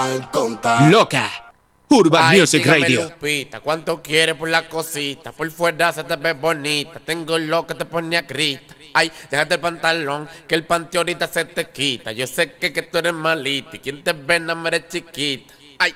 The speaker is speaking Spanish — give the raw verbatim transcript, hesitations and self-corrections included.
contar, contar. Loca. Urban Ay, Music dígame, Radio. Lupita, ¿cuánto quieres por la cosita? Por fuera se te ve bonita. Tengo lo que te pone a grita. Ay, déjate el pantalón, que el panty ahorita se te quita. Yo sé que, que tú eres malita y quien te ve no me eres chiquita.